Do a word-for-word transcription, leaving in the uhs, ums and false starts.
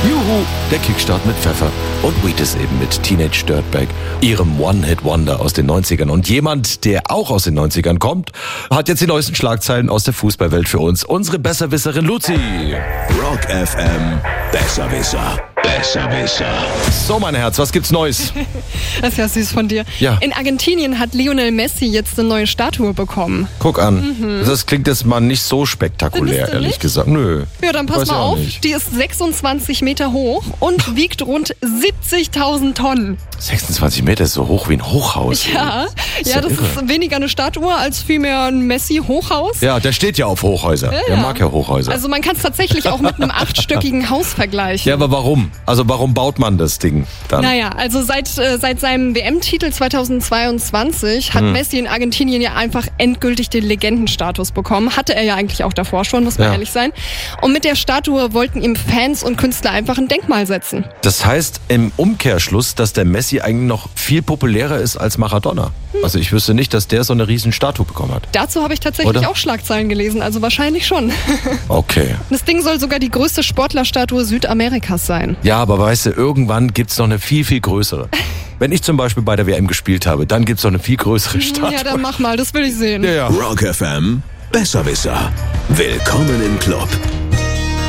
Juhu, der Kickstart mit Pfeffer. Und Wheatus eben mit Teenage Dirtbag, ihrem One-Hit-Wonder aus den neunzigern. Und jemand, der auch aus den neunzigern kommt, hat jetzt die neuesten Schlagzeilen aus der Fußballwelt für uns. Unsere Besserwisserin Luzi. Rock F M, Besserwisser. Besserwisser. So, mein Herz, was gibt's Neues? Das ist ja süß von dir. Ja. In Argentinien hat Lionel Messi jetzt eine neue Statue bekommen. Guck an. Mhm. Das klingt jetzt mal nicht so spektakulär, Findest du ehrlich nicht? gesagt. Nö. Ja, dann pass Weiß mal ich auch auf. nicht. Die ist sechsundzwanzig Meter hoch und wiegt rund siebzigtausend Tonnen. sechsundzwanzig Meter ist so hoch wie ein Hochhaus. Ja, Ist ja, ja das irre. ist weniger eine Statue als vielmehr ein Messi-Hochhaus. Ja, der steht ja auf Hochhäuser. Ja, Der ja. mag ja Hochhäuser. Also man kann es tatsächlich auch mit einem achtstöckigen Haus vergleichen. ja, aber warum? Also warum baut man das Ding dann? Naja, also seit, äh, seit seinem W M-Titel zweitausendzweiundzwanzig hat Hm. Messi in Argentinien ja einfach endgültig den Legendenstatus bekommen. Hatte er ja eigentlich auch davor schon, muss man Ja. ehrlich sein. Und mit der Statue wollten ihm Fans und Künstler einfach ein Denkmal setzen. Das heißt im Umkehrschluss, dass der Messi eigentlich noch viel populärer ist als Maradona. Also ich wüsste nicht, dass der so eine riesen Statue bekommen hat. Dazu habe ich tatsächlich Oder? auch Schlagzeilen gelesen, also wahrscheinlich schon. Okay. Das Ding soll sogar die größte Sportlerstatue Südamerikas sein. Ja, aber weißt du, irgendwann gibt's noch eine viel, viel größere. Wenn ich zum Beispiel bei der W M gespielt habe, dann gibt's noch eine viel größere Statue. Ja, dann mach mal, das will ich sehen. Ja, ja. Rock F M, Besserwisser. Willkommen im Club.